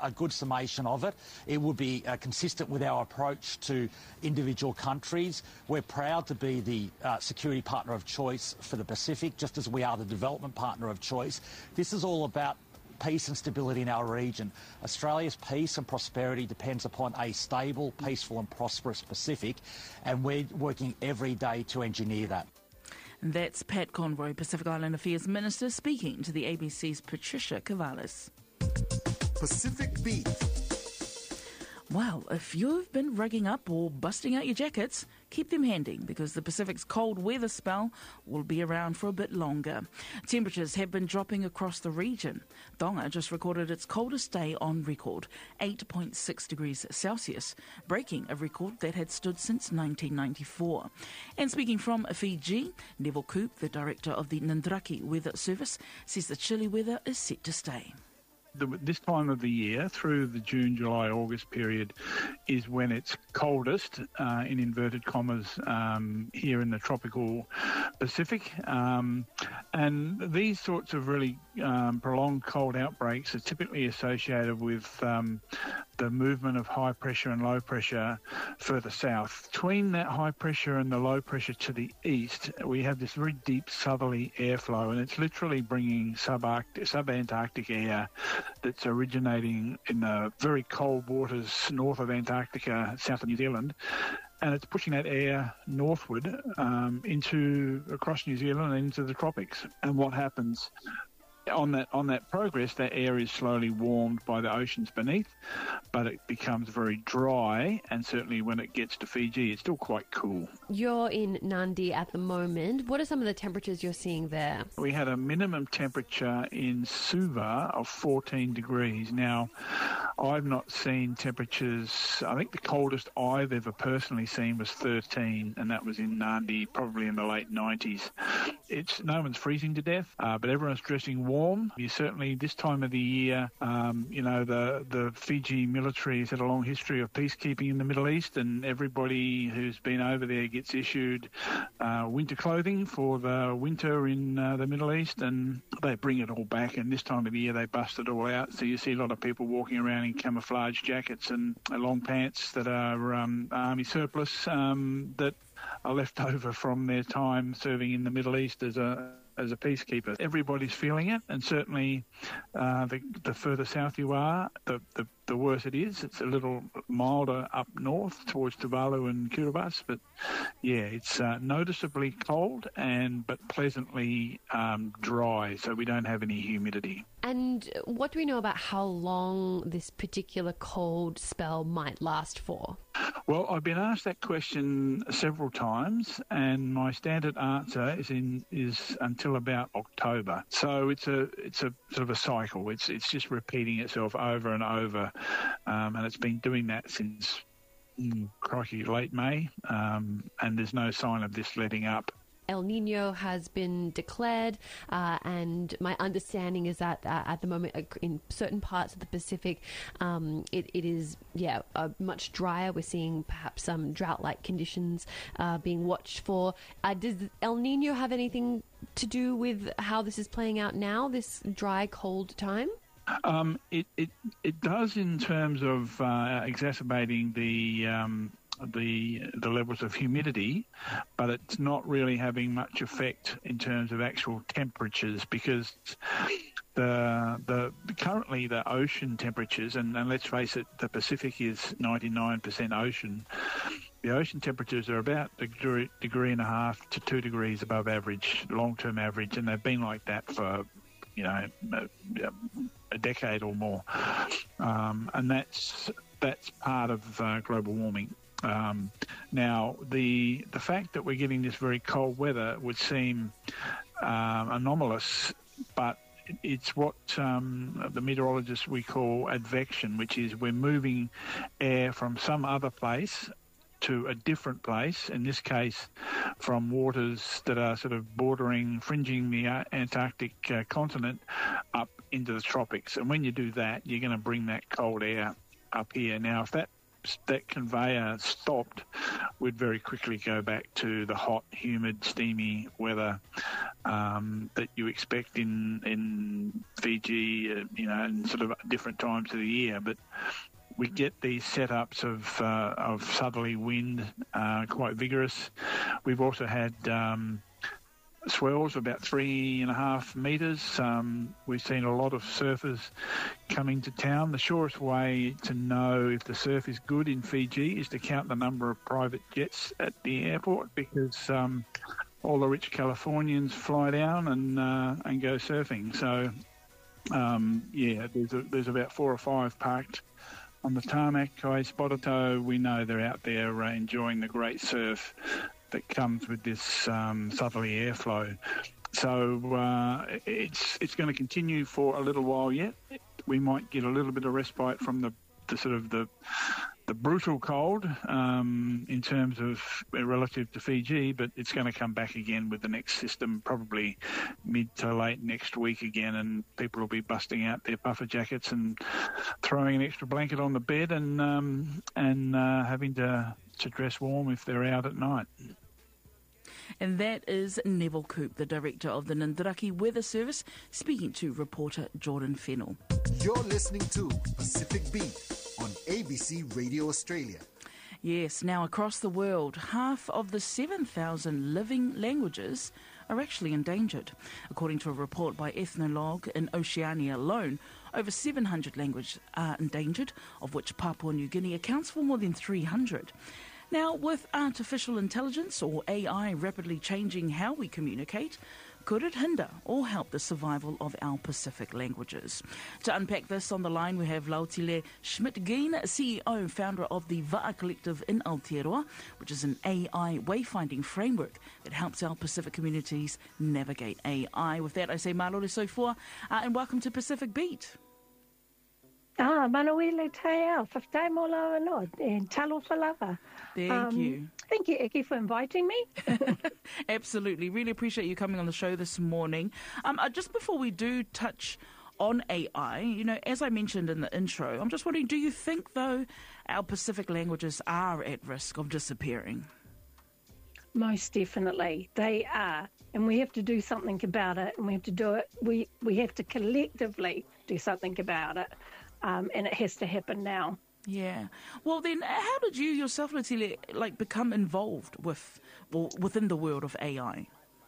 a good summation of it. It would be consistent with our approach to individual countries. We're proud to be the security partner of choice for the Pacific, just as we are the development partner of choice. This is all about peace and stability in our region. Australia's peace and prosperity depends upon a stable, peaceful and prosperous Pacific, and we're working every day to engineer that. That's Pat Conroy, Pacific Island Affairs Minister, speaking to the ABC's Patricia Cavalis. Pacific Beat. Well, if you've been rigging up or busting out your jackets, keep them handy because the Pacific's cold weather spell will be around for a bit longer. Temperatures have been dropping across the region. Tonga just recorded its coldest day on record, 8.6 degrees Celsius, breaking a record that had stood since 1994. And speaking from Fiji, Neville Coop, the director of the Nindraki Weather Service, says the chilly weather is set to stay. This time of the year, through the June, July, August period, is when it's coldest, in inverted commas, here in the tropical Pacific. And these sorts of really prolonged cold outbreaks are typically associated with the movement of high pressure and low pressure further south. Between that high pressure and the low pressure to the east, we have this very deep southerly airflow, and it's literally bringing subantarctic air that's originating in the very cold waters north of Antarctica, south of New Zealand, and it's pushing that air northward across New Zealand and into the tropics. And what happens on that progress, that air is slowly warmed by the oceans beneath, but it becomes very dry, and certainly when it gets to Fiji, it's still quite cool. You're in Nadi at the moment. What are some of the temperatures you're seeing there? We had a minimum temperature in Suva of 14 degrees. Now, I've not seen temperatures, I think the coldest I've ever personally seen was 13, and that was in Nadi, probably in the late 90s. No one's freezing to death, but everyone's dressing warm. You certainly, this time of the year, the Fiji military has had a long history of peacekeeping in the Middle East, and everybody who's been over there gets issued winter clothing for the winter in the Middle East, and they bring it all back, and this time of the year they bust it all out. So you see a lot of people walking around in camouflage jackets and long pants that are army surplus that are left over from their time serving in the Middle East as a peacekeeper. Everybody's feeling it, and certainly the further south you are, the worse it is. It's a little milder up north towards Tuvalu and Kiribati, but yeah, it's noticeably cold but pleasantly dry, so we don't have any humidity. And what do we know about how long this particular cold spell might last for? Well, I've been asked that question several times, and my standard answer is until about October. So it's a sort of a cycle. It's just repeating itself over and over, and it's been doing that since late May, and there's no sign of this letting up. El Nino has been declared, and my understanding is that at the moment in certain parts of the Pacific, it is much drier. We're seeing perhaps some drought-like conditions being watched for. Does El Nino have anything to do with how this is playing out now, this dry, cold time? It does in terms of exacerbating the levels of humidity, but it's not really having much effect in terms of actual temperatures, because currently the ocean temperatures, and let's face it, the Pacific is 99% ocean. The ocean temperatures are about a degree and a half to 2 degrees above average, long-term average, and they've been like that for a decade or more, and that's part of global warming. Now, the fact that we're getting this very cold weather would seem anomalous, but it's what the meteorologists we call advection, which is we're moving air from some other place to a different place, in this case from waters that are sort of fringing the Antarctic continent up into the tropics. And when you do that, you're going to bring that cold air up here. Now, if that that conveyor stopped, we'd very quickly go back to the hot, humid, steamy weather that you expect in Fiji, in sort of different times of the year. But we get these setups of southerly wind, quite vigorous. We've also had swells of about 3.5 metres. We've seen a lot of surfers coming to town. The surest way to know if the surf is good in Fiji is to count the number of private jets at the airport, because all the rich Californians fly down and go surfing. So, there's about 4 or 5 parked on the tarmac. Kai Spotito, we know they're out there enjoying the great surf that comes with this southerly airflow. So it's going to continue for a little while yet. We might get a little bit of respite from the brutal cold in terms of relative to Fiji, but it's going to come back again with the next system, probably mid to late next week again, and people will be busting out their puffer jackets and throwing an extra blanket on the bed and having to dress warm if they're out at night. And that is Neville Coop, the director of the Nindaraki Weather Service, speaking to reporter Jordan Fennell. You're listening to Pacific Beat on ABC Radio Australia. Yes, now across the world, half of the 7,000 living languages are actually endangered. According to a report by Ethnologue, in Oceania alone, over 700 languages are endangered, of which Papua New Guinea accounts for more than 300. Now, with artificial intelligence, or AI, rapidly changing how we communicate, could it hinder or help the survival of our Pacific languages? To unpack this, on the line we have Lautile Schmidt-Geen, CEO, founder of the Va'a Collective in Aotearoa, which is an AI wayfinding framework that helps our Pacific communities navigate AI. With that, I say malore soifua, and welcome to Pacific Beat. Manuele Teo, whaftai mo lawa no, and talo whalawa. Thank you. Thank you, Eki, for inviting me. Absolutely. Really appreciate you coming on the show this morning. Just before we do touch on AI, as I mentioned in the intro, I'm just wondering, do you think, though, our Pacific languages are at risk of disappearing? Most definitely. They are. And we have to do something about it, and we have to do it. We have to collectively do something about it. And it has to happen now. Yeah. Well, then, how did you yourself, Latile, become involved within the world of AI?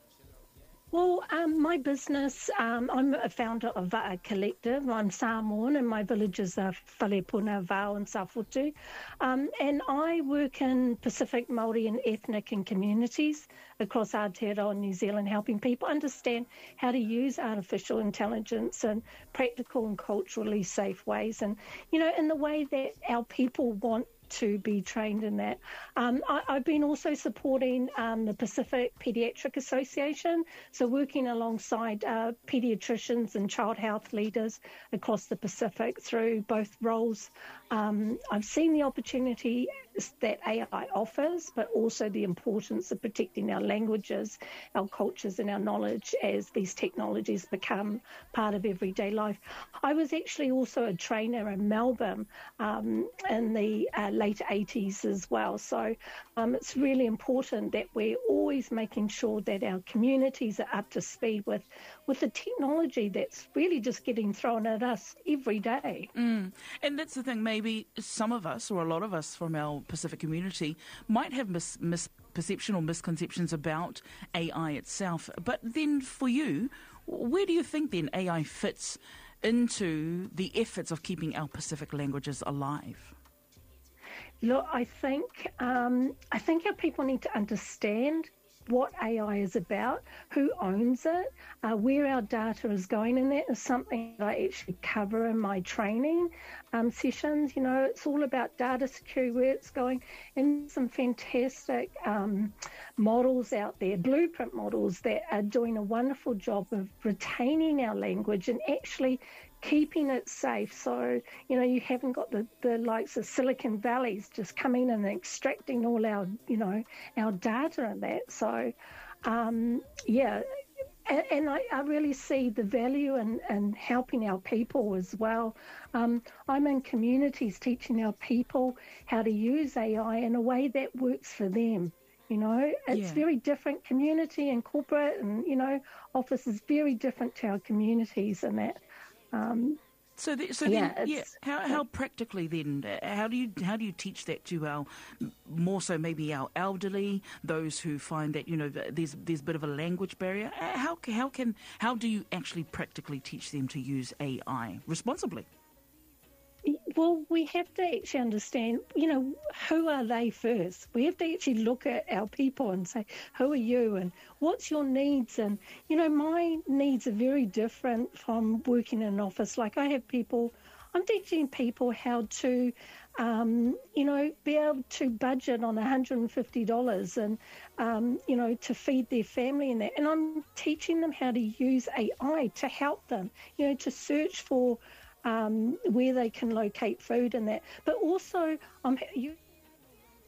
Well, my business, I'm a founder of Va'a Collective. I'm Samoan, and my villages are Whalepuna, Vau and Safotu. And I work in Pacific, Māori and ethnic and communities across Aotearoa and New Zealand, helping people understand how to use artificial intelligence in practical and culturally safe ways. And, in the way that our people want to be trained in that. I've been also supporting the Pacific Pediatric Association, so working alongside pediatricians and child health leaders across the Pacific through both roles. I've seen the opportunity that AI offers, but also the importance of protecting our languages, our cultures and our knowledge as these technologies become part of everyday life. I was actually also a trainer in Melbourne in the late 80s as well. So it's really important that we're always making sure that our communities are up to speed with the technology that's really just getting thrown at us every day. And that's the thing, maybe some of us or a lot of us from our Pacific community might have misperception or misconceptions about AI itself. But then for you, where do you think then AI fits into the efforts of keeping our Pacific languages alive? Look, I think our people need to understand what AI is about, who owns it, where our data is going, and that is something that I actually cover in my training sessions. It's all about data security, where it's going, and some fantastic models out there, blueprint models that are doing a wonderful job of retaining our language and actually keeping it safe. So, you haven't got the likes of Silicon Valley's just coming and extracting all our, our data and that. So, and I really see the value in helping our people as well. I'm in communities teaching our people how to use AI in a way that works for them. You know, it's very different. Community and corporate and, you know, office is very different to our communities and that. How practically then? How do you teach that to our more so maybe our elderly, those who find that, you know, there's a bit of a language barrier? How do you actually practically teach them to use AI responsibly? Well, we have to actually understand, you know, who are they first? We have to actually look at our people and say, who are you and what's your needs? And, you know, my needs are very different from working in an office. Like I'm teaching people how to, you know, be able to budget on $150 and, you know, to feed their family and that. And I'm teaching them how to use AI to help them, you know, to search for where they can locate food and that. But also I'm